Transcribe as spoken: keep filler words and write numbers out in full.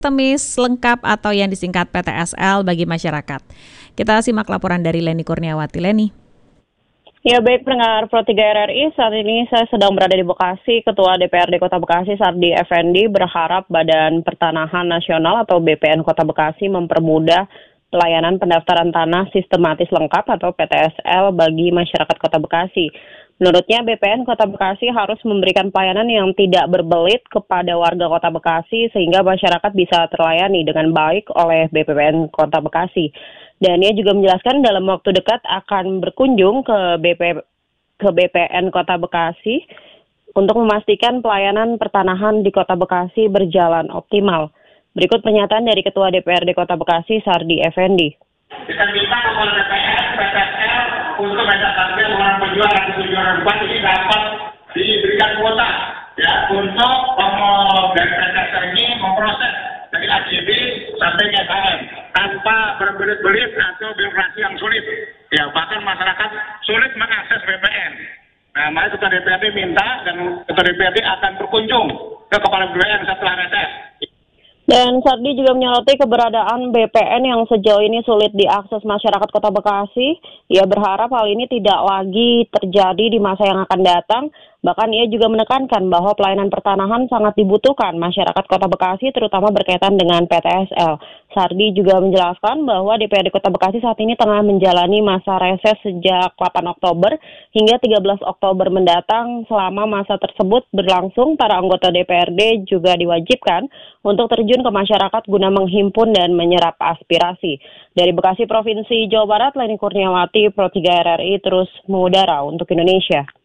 Temis lengkap atau yang disingkat P T S L bagi masyarakat. Kita simak laporan dari Leni Kurniawati. Leni. Ya baik pendengar Pro tiga R R I, saat ini saya sedang berada di Bekasi. Ketua D P R D Kota Bekasi Sardi Effendi berharap Badan Pertanahan Nasional atau B P N Kota Bekasi mempermudah pelayanan pendaftaran tanah sistematis lengkap atau P T S L bagi masyarakat Kota Bekasi. Menurutnya B P N Kota Bekasi harus memberikan pelayanan yang tidak berbelit kepada warga Kota Bekasi sehingga masyarakat bisa terlayani dengan baik oleh B P N Kota Bekasi. Dan ia juga menjelaskan dalam waktu dekat akan berkunjung ke B P ke B P N Kota Bekasi untuk memastikan pelayanan pertanahan di Kota Bekasi berjalan optimal. Berikut pernyataan dari Ketua D P R D Kota Bekasi Sardi Effendi. Kita minta kepada D P R, P T S L untuk mendapatkan orang pejuang dan tujuan rempat ini dapat diberikan kuota ya untuk um, dari P T S L ini memproses dari A J B sampai K K M tanpa berbelit-belit atau birokrasi yang sulit. Ya bahkan masyarakat sulit mengakses B P N. Nah, mari Ketua D P R D minta dan Ketua D P R D akan berkunjung ke Kepala B P N setelah reses. Dan Sardi juga menyoroti keberadaan B P N yang sejauh ini sulit diakses masyarakat Kota Bekasi. Ia berharap hal ini tidak lagi terjadi di masa yang akan datang. Bahkan ia juga menekankan bahwa pelayanan pertanahan sangat dibutuhkan masyarakat Kota Bekasi terutama berkaitan dengan P T S L. Sardi juga menjelaskan bahwa D P R D Kota Bekasi saat ini tengah menjalani masa reses sejak delapan Oktober hingga tiga belas Oktober mendatang. Selama masa tersebut berlangsung, para anggota D P R D juga diwajibkan untuk terjun ke masyarakat guna menghimpun dan menyerap aspirasi. Dari Bekasi Provinsi Jawa Barat, Leni Kurniawati, Pro tiga R R I terus mengudara untuk Indonesia.